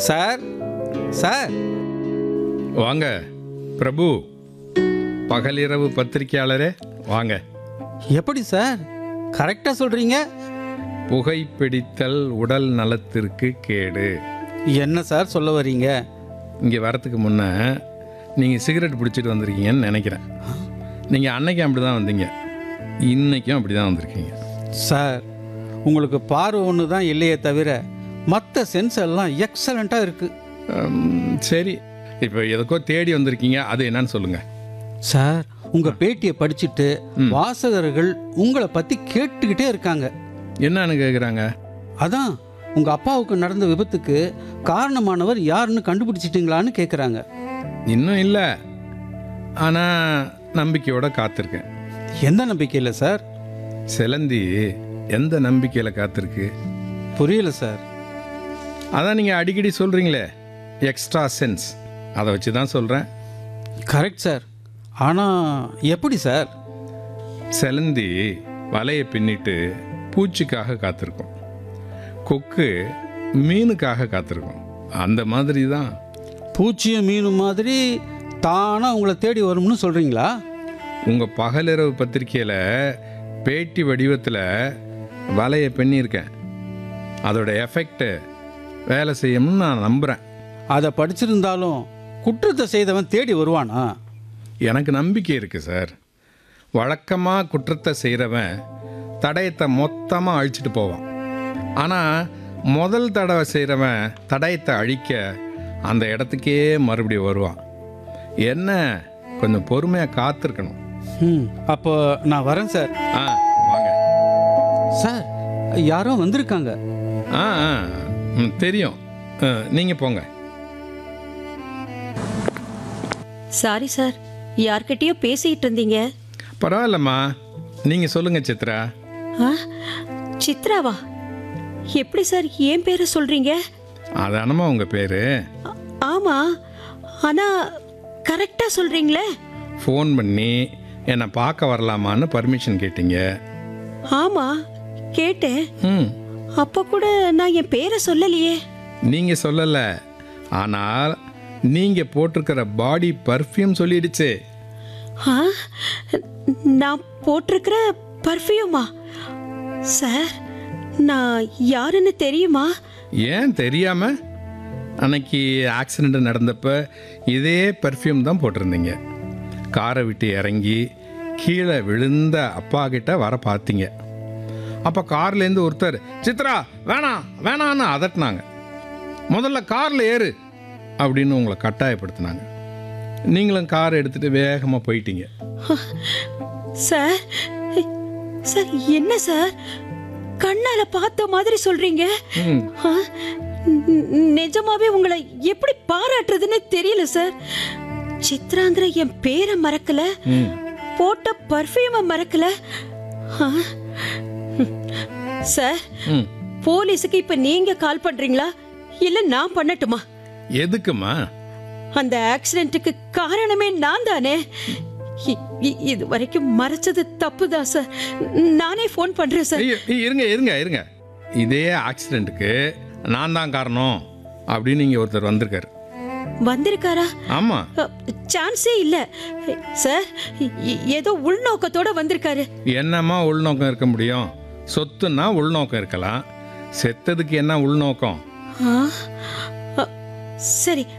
Sir sir வாங்க பிரபு, பகலிரவு பத்திரிக்கையாளரே வாங்க. எப்படி சார் கரெக்டாக சொல்கிறீங்க? புகைப்பிடித்தல் உடல் நலத்திற்கு கேடு. என்ன சார் சொல்ல வர்றீங்க? இங்கே வரத்துக்கு முன்னே நீங்கள் சிகரெட் பிடிச்சிட்டு வந்திருக்கீங்கன்னு நினைக்கிறேன். நீங்கள் அன்னைக்கும் அப்படி தான் வந்தீங்க, இன்றைக்கும் அப்படி தான் வந்திருக்கீங்க. சார் உங்களுக்கு பார்வை ஒன்று தான் இல்லையே தவிர மற்ற சென்ஸ் எல்லாம் எக்ஸலண்ட்டாக இருக்குது. சரி, இப்போ எதுக்கோ தேடி வந்திருக்கீங்க, அது என்னன்னு சொல்லுங்கள். சார் உங்கள் பேட்டியை படிச்சுட்டு வாசகர்கள் உங்களை பற்றி கேட்டுக்கிட்டே இருக்காங்க. என்னன்னு கேட்குறாங்க? அதான் உங்கள் அப்பாவுக்கு நடந்த விபத்துக்கு காரணமானவர் யாருன்னு கண்டுபிடிச்சிட்டிங்களான்னு கேட்குறாங்க. இன்னும் இல்லை, ஆனால் நம்பிக்கையோட காத்திருக்கேன். எந்த நம்பிக்கையில் சார்? சிலந்தி எந்த நம்பிக்கையில் காத்திருக்கு? புரியல சார். அதான் நீங்கள் அடிக்கடி சொல்கிறீங்களே, எக்ஸ்ட்ரா சென்ஸ், அதை வச்சு தான் சொல்கிறேன். Correct sir. ஆனால் எப்படி சார்? சிலந்தி வலையை பின்னிட்டு பூச்சிக்காக காத்திருக்கும், கொக்கு மீனுக்காக காத்திருக்கும். அந்த மாதிரி தான் பூச்சியும் மீனும் மாதிரி தானாக உங்களை தேடி வரும்னு சொல்கிறீங்களா? உங்கள் பகலிரவு பத்திரிக்கையில் பேட்டி வடிவத்தில் வலையை பின்னியிருக்கேன். அதோட எஃபெக்ட் வேலை செய்யும்னு நான் நம்புகிறேன். அதை படிச்சிருந்தாலும் குற்றத்தை செய்தவன் தேடி வருவானா? எனக்கு நம்பிக்கை இருக்குது சார். வழக்கமாக குற்றத்தை செய்கிறவன் தடயத்தை மொத்தமாக அழிச்சிட்டு போவான். ஆனால் முதல் தடவை செய்கிறவன் தடயத்தை அழிக்க அந்த இடத்துக்கே மறுபடியும் வருவான். என்ன, கொஞ்சம் பொறுமையாக காத்திருக்கணும். அப்போ நான் வரேன் சார். வாங்க சார் யாரோ வந்திருக்காங்க. தெரியும், நீங்கள் போங்க. சாரி சார், யார்கிட்டயோ பேசிட்டு இருந்தீங்க. பரவாயில்லம்மா, நீங்கள் சொல்லுங்கள் சித்ரா. சித்ராவா? எப்படி சார் என் பேரை சொல்றீங்க? அதானம்மா உங்கள் பேர்? ஆமா, ஆனா கரெக்டா சொல்றீங்களே. ஃபோன் பண்ணி என்னை பார்க்க வரலாமான்னு பர்மிஷன் கேட்டீங்க. ஆமா கேட்டேன். அப்ப கூட நான் என் பேரை சொல்லலையே. நீங்கள் சொல்லலை, ஆனால் நீங்கள் போட்டிருக்கிற பாடி பர்ஃப்யூம் சொல்லிடுச்சு. நான் போட்டிருக்கிற பர்ஃப்யூமா? சார் நான் யாருன்னு தெரியுமா? ஏன் தெரியாம? அன்னைக்கு ஆக்சிடெண்ட் நடந்தப்ப இதே பர்ஃப்யூம் தான் போட்டிருந்தீங்க. காரை விட்டு இறங்கி கீழே விழுந்த அப்பா கிட்ட வர பார்த்தீங்க. அப்போ கார்லேருந்து ஒருத்தர் சித்ரா வேணாம் வேணான்னு அதட்டினாங்க. முதல்ல காரில் ஏறு அப்படின்னு உங்களை கட்டாயப்படுத்தினாங்க. நீங்களும் கார் எடுத்துட்டு வேகமாக போயிட்டீங்க. சார் சார் என்ன சார் கண்ணால பார்த்த மாதிரி சொல்றீங்க? நிஜமாவே உங்களை எப்படி பாராட்டுறதுன்னு தெரியல சார். சித்ராங்கிற என் பேரை மறக்கல, போட்ட பர்ஃப்யூமை மறக்கல. சார் போலீஸுக்கு இப்ப நீங்க கால் பண்றீங்களா இல்ல நான் பண்ணட்டுமா? எதுக்குமா? அந்த ஆக்சிடென்ட்டுக்கு காரணமே நான் தானே. இது வரைக்கும் மறைச்சது தப்புதான் சார். நானே ஃபோன் பண்றேன் சார். இருங்க இருங்க இருங்க, இதே ஆக்சிடென்ட்டுக்கு நான் தான் காரணம் அப்படின்னு இங்கே ஒருத்தர் வந்திருக்காரு. வந்திருக்காரா? ஆமா, சான்ஸே இல்ல சார். ஏதோ உள்நோக்கத்தோட வந்திருக்காரு. என்னம்மா உள்நோக்கம் இருக்க முடியும்? சொத்துன்னா உள்நோக்கம் இருக்கலாம், செத்ததுக்கு என்ன உள்நோக்கம்? சரி,